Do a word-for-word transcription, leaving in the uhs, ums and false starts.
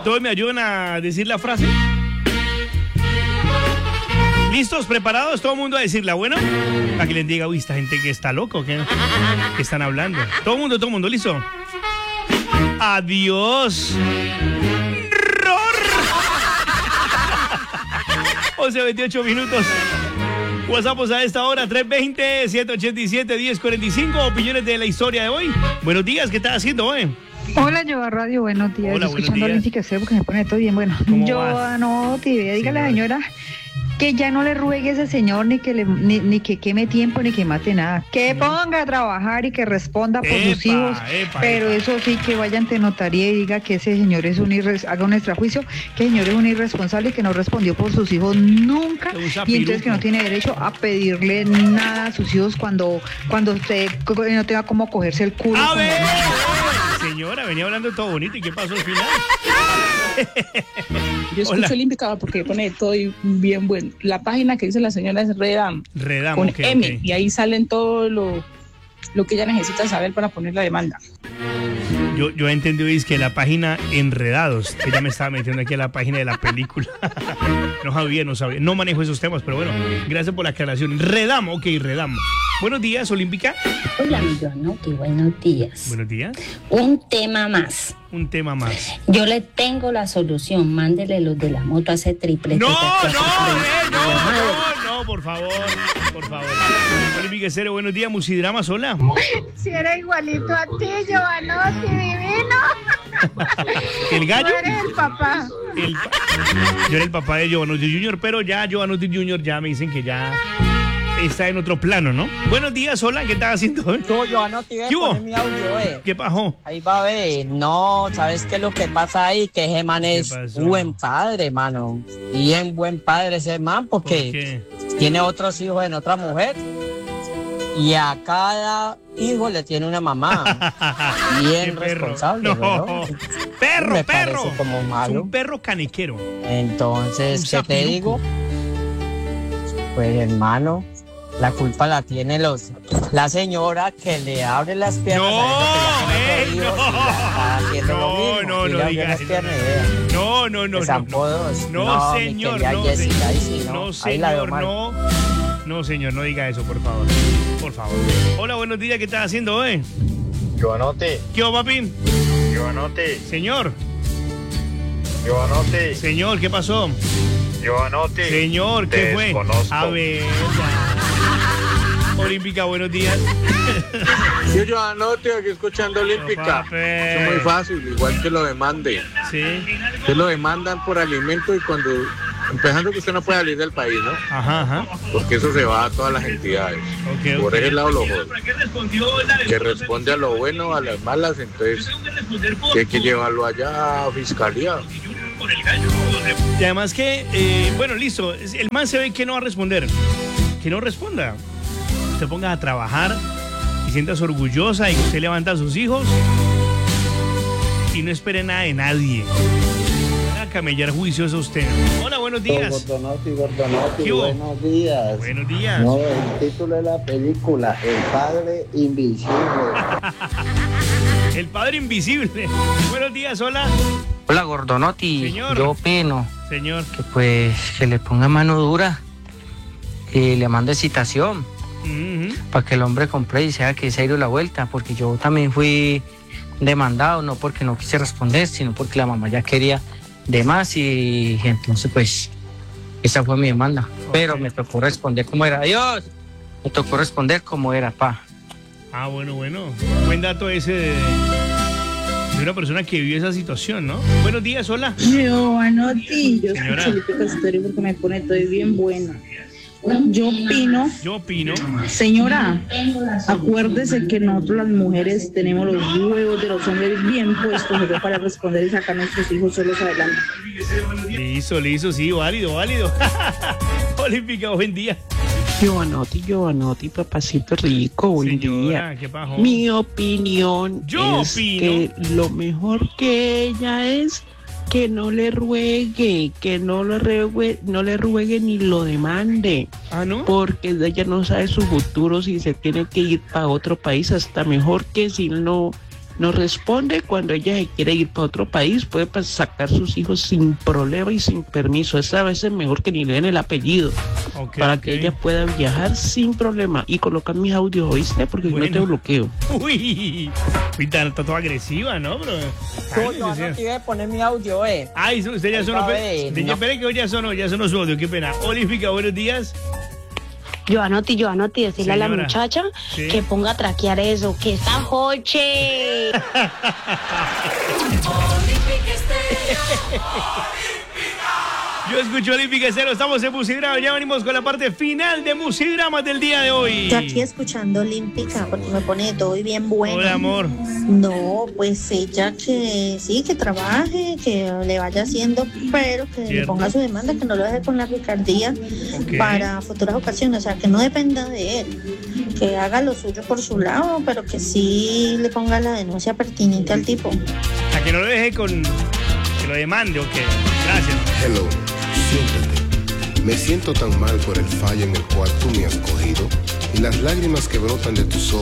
Todos me ayudan a decir la frase. ¿Listos? ¿Preparados? Todo el mundo a decirla, ¿bueno? Para que les diga, uy, esta gente que está loco, ¿qué, ¿qué están hablando? Todo el mundo, todo el mundo, ¿listo? Adiós. once veintiocho minutos. WhatsApp a esta hora, tres dos cero, siete ocho siete, uno cero cuatro cinco. Opiniones de la historia de hoy. Buenos días, ¿qué estás haciendo hoy? Hola, Yoba Radio, buenos días. Hola, escuchando a Lindsay que sé porque me pone todo bien. Bueno, Yoba, no, tibia, dígale a la señora que ya no le ruegue a ese señor ni que le ni, ni que queme tiempo ni que mate nada. Que ponga a trabajar y que responda por epa, sus hijos. Epa, pero epa. Eso sí, que vaya ante notaría y diga que ese señor es un irres, haga un extrajuicio, que el señor es un irresponsable y que no respondió por sus hijos nunca. Y entonces que no tiene derecho a pedirle nada a sus hijos cuando, cuando usted no tenga cómo cogerse el culo. A ver, señora, venía hablando todo bonito. ¿Y qué pasó al final? Yo escucho el indicador porque pone todo bien bueno. La página que dice la señora es Redam, Redam con okay, M, okay. Y ahí salen todo lo, lo que ella necesita saber para poner la demanda. Yo, yo he entendido es que la página Enredados, ella me estaba metiendo aquí a la página de la película. No sabía, no sabía, no manejo esos temas, pero bueno, gracias por la aclaración. Redam, ok, Redam. Buenos días, Olímpica. Hola, mi Joanotti, buenos días. Buenos días. Un tema más. Un tema más. Yo le tengo la solución, mándele los de la moto a ese triple. No, no, eh, no, no, no, por favor, por favor. Olímpica Cero, buenos días, Musidrama sola. Si era igualito a ti, Joanotti, divino. ¿El gallo? Tú eres el papá. El pa yo era el papá de Joanotti Junior, pero ya Joanotti Junior ya me dicen que ya está en otro plano, ¿no? Buenos días, hola, ¿qué estás haciendo? Tú, Joanotti, ve, poné mi audio, eh. ¿Qué pasó? Ahí va a ver. No, ¿sabes qué es lo que pasa ahí? Que ese man es buen padre, mano. Bien buen padre ese man, porque ¿por tiene otros hijos en otra mujer. Y a cada hijo le tiene una mamá. Bien responsable, no. ¿no? Perro, Me perro. Como malo. Es un perro caniquero. Entonces, ¿qué te digo? Pues, hermano, la culpa la tiene los la señora que le abre las piernas. No, eh, no, no, no, no diga eso. No, no, no, no, no, no, señor, no, no, señor, no, no, señor, no diga eso, por favor, por favor. Hola, buenos días, ¿qué estás haciendo hoy? Joanotti. ¿Qué va, papi? Joanotti. Señor. Joanotti. Señor, ¿qué pasó? Joanotti. Señor, ¿qué te fue? Desconozco. A ver, ya. Olímpica, buenos días. Yo, Joanotti, aquí escuchando Olímpica. No, es muy fácil, igual que lo demande. Sí. Ustedes lo demandan por alimento y cuando... Empezando que usted no puede salir del país, ¿no? Ajá, ajá. Porque eso se va a todas las entidades. Okay, por okay. ese lado lo joden. Que responde a lo bueno, a las malas, entonces que hay que llevarlo allá a fiscalía. Y además que, eh, bueno, listo, el man se ve que no va a responder. Que no responda. Usted ponga a trabajar y sientas orgullosa y que usted levanta a sus hijos y no espere nada de nadie. A camellar juicioso usted. Hola, buenos días. Gordonotti, Gordonotti, buenos días. Buenos días. No, el título de la película, El Padre Invisible. El Padre Invisible. Buenos días, hola. Hola, Gordonotti. Señor. Yo opino Señor. que pues que le ponga mano dura y le mande citación uh-huh. para que el hombre compre y sea que se ha ido la vuelta, porque yo también fui demandado, no porque no quise responder, sino porque la mamá ya quería de más y entonces pues esa fue mi demanda. Okay. Pero me tocó responder como era. Adiós. Me tocó responder como era, pa. Ah, bueno, bueno. Buen dato ese de, de una persona que vivió esa situación, ¿no? Buenos días, hola. Joanotti, yo escucho la historia porque me pone todo bien bueno. Yo opino, yo opino, señora, acuérdese que nosotros las mujeres tenemos los huevos de los hombres bien puestos para responder y sacar a nuestros hijos solos adelante. Listo, listo, sí, válido, válido. Olímpica, buen día. Joanotti, Joanotti, papacito rico, buen Señora, día. ¿qué pasó? Mi opinión yo es opino. que lo mejor que ella es que no le ruegue, que no le ruegue, no le ruegue ni lo demande. ¿Ah, no? Porque ella no sabe su futuro, si se tiene que ir para otro país, hasta mejor que si no nos responde cuando ella se quiere ir para otro país, puede pa- sacar sus hijos sin problema y sin permiso. Esta vez es mejor que ni le den el apellido, Okay, para okay. que ella pueda viajar sin problema y colocar mis audios, ¿oíste? Porque Bueno. yo no te bloqueo. Uy, uy, está, está toda agresiva, ¿no, bro? Yo, yo no te iba a poner mi audio, eh. Ay, usted ya sonó. Otra Espere, vez, no. espere que hoy ya sonó, ya sonó su audio, qué pena. Olímpica, buenos días. Yo anoté, yo anoté, decirle a la Señora. muchacha Sí. que ponga a traquear eso, que está joche. Yo escucho Olímpica Cero, estamos en Musigrama, ya venimos con la parte final de Musigramas del día de hoy. Yo aquí escuchando Olímpica porque me pone de todo y bien bueno. Hola, amor. No, pues ella que sí, que trabaje, que le vaya haciendo, pero que le Cierto. ponga su demanda, que no lo deje con la picardía Ok. para futuras ocasiones, o sea, que no dependa de él, que haga lo suyo por su lado, pero que sí le ponga la denuncia pertinente al tipo. O sea, que no lo deje con... que lo demande, ok. Gracias. Hello, siéntate. Me siento tan mal por el fallo en el cual tú me has cogido y las lágrimas que brotan de tus ojos.